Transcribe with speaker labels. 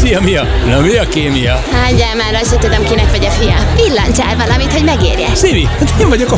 Speaker 1: Mia? Na mi a kémia?
Speaker 2: Hagyjál már, azt sem tudom, kinek vagy a fia. Villancsál valamit, hogy megérje.
Speaker 1: Szívi, hát én vagyok a